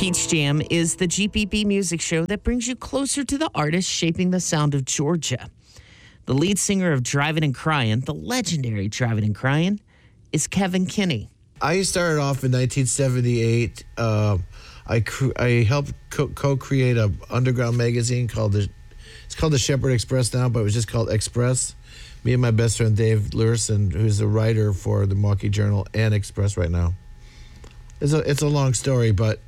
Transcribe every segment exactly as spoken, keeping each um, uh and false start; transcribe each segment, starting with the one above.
Peach Jam is the G P P music show that brings you closer to the artists shaping the sound of Georgia. The lead singer of Drivin' and Cryin', the legendary Drivin' and Cryin', is Kevin Kinney. I started off in nineteen seventy-eight. Uh, I cr- I helped co- co-create a underground magazine called the it's called the Shepherd Express now, but it was just called Express. Me and my best friend Dave Lurson, who's the writer for the Milwaukee Journal and Express right now. It's a it's a long story, but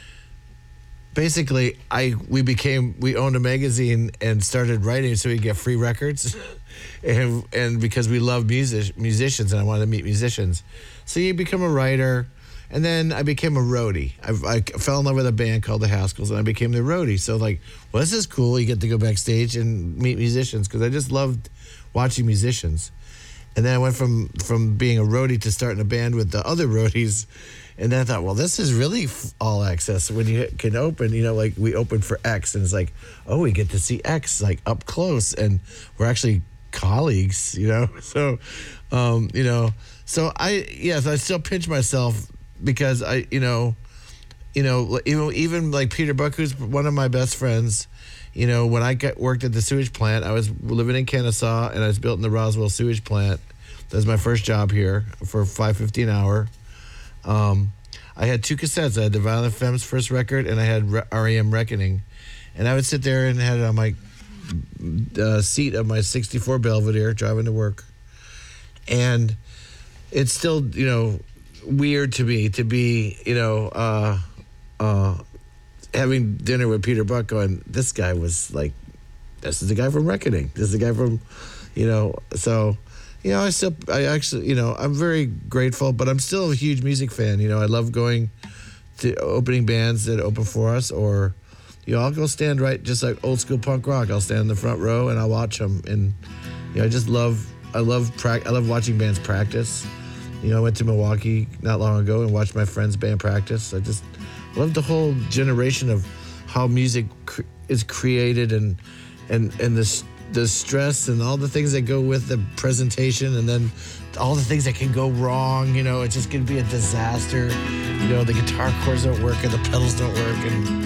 basically, I we became we owned a magazine and started writing so we could get free records, and and because we love music musicians and I wanted to meet musicians, so you become a writer, and then I became a roadie. I, I fell in love with a band called the Haskells, and I became the roadie. So like, well, this is cool. You get to go backstage and meet musicians because I just loved watching musicians, and then I went from from being a roadie to starting a band with the other roadies. And then I thought, well, this is really f- all access. When you can open, you know, like we opened for X, and it's like, oh, we get to see X like up close, and we're actually colleagues, you know. So, um, you know, so I yes, I still pinch myself because I, you know, you know, even even like Peter Buck, who's one of my best friends. You know, when I got worked at the sewage plant, I was living in Kennesaw, and I was built in the Roswell sewage plant. That was my first job here for five fifty an hour. Um, I had two cassettes. I had the Violent Femmes first record, and I had R E M Reckoning. And I would sit there and had it on my uh, seat of my sixty-four Belvedere driving to work. And it's still, you know, weird to me to be, you know, uh, uh, having dinner with Peter Buck going, this guy was like, this is the guy from Reckoning. This is the guy from, you know, so... You know, I still, I actually, you know, I'm very grateful, but I'm still a huge music fan. You know, I love going to opening bands that open for us, or, you know, I'll go stand right, just like old school punk rock. I'll stand in the front row and I'll watch them. And, you know, I just love, I love, pra- I love watching bands practice. You know, I went to Milwaukee not long ago and watched my friend's band practice. I just love the whole generation of how music cr- is created and, and, and this, the stress and all the things that go with the presentation, and then all the things that can go wrong. You know, it's just going to be a disaster. You know, the guitar chords don't work and the pedals don't work, and